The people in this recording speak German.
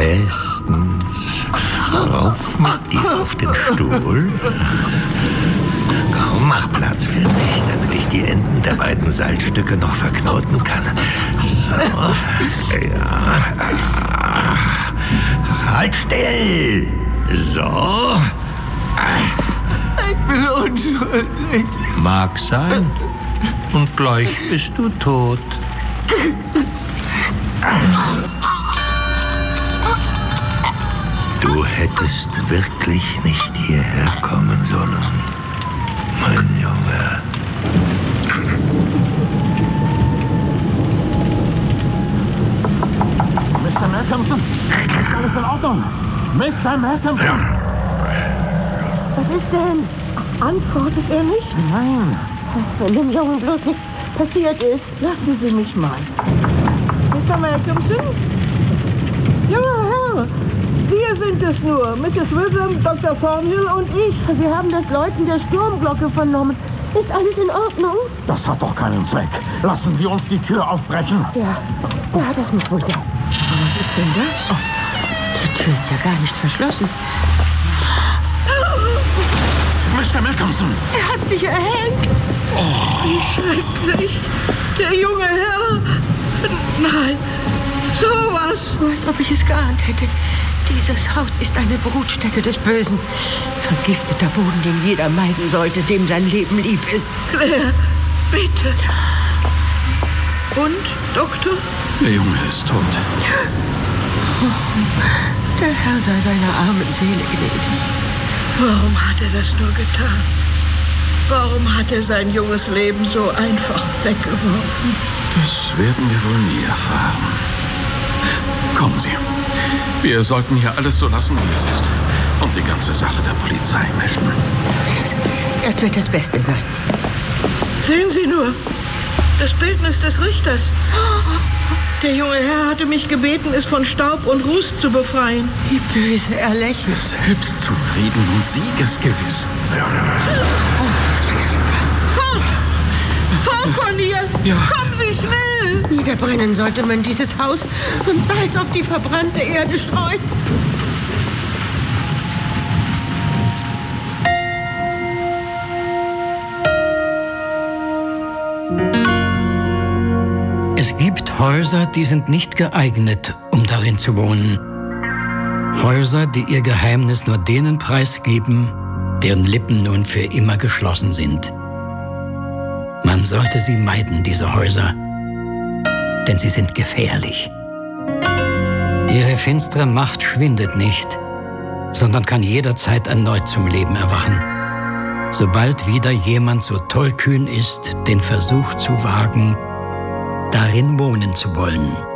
Bestens. Rauf mit dir auf den Stuhl. Komm, mach Platz für mich, damit ich die Enden der beiden Salzstücke noch verknoten kann. So. Ja. Halt still. So. Ich bin unschuldig. Mag sein. Und gleich bist du tot. Du hättest wirklich nicht hierher kommen sollen, mein Junge. Mr. Malcolmson, ist alles in Ordnung? Mr. Malcolmson! Was ist denn? Antwortet er nicht? Nein. Wenn dem Jungen bloß nichts passiert ist, lassen Sie mich mal. Mr. Malcolmson? Junger Herr, wir sind es nur. Mrs. Witham, Dr. Thornhill und ich. Wir haben das Läuten der Sturmglocke vernommen. Ist alles in Ordnung? Das hat doch keinen Zweck. Lassen Sie uns die Tür aufbrechen. Ja, das muss wohl sein. Was ist denn das? Oh, die Tür ist ja gar nicht verschlossen. Mr. Malcolmson! Er hat sich erhängt. Oh. Wie schrecklich. Der junge Herr. Nein, sowas. Als ob ich es geahnt hätte. Dieses Haus ist eine Brutstätte des Bösen. Vergifteter Boden, den jeder meiden sollte, dem sein Leben lieb ist. Claire, bitte. Und, Doktor? Der Junge ist tot. Der Herr sei seiner armen Seele gnädig. Warum hat er das nur getan? Warum hat er sein junges Leben so einfach weggeworfen? Das werden wir wohl nie erfahren. Kommen Sie. Wir sollten hier alles so lassen, wie es ist. Und die ganze Sache der Polizei melden. Das wird das Beste sein. Sehen Sie nur, das Bildnis des Richters. Der junge Herr hatte mich gebeten, es von Staub und Ruß zu befreien. Wie böse er lächelt. Selbstzufrieden und siegesgewiss. Fort von hier! Ja. Kommen Sie schnell! Niederbrennen sollte man dieses Haus und Salz auf die verbrannte Erde streuen. Es gibt Häuser, die sind nicht geeignet, um darin zu wohnen. Häuser, die ihr Geheimnis nur denen preisgeben, deren Lippen nun für immer geschlossen sind. Man sollte sie meiden, diese Häuser, denn sie sind gefährlich. Ihre finstere Macht schwindet nicht, sondern kann jederzeit erneut zum Leben erwachen. Sobald wieder jemand so tollkühn ist, den Versuch zu wagen, darin wohnen zu wollen.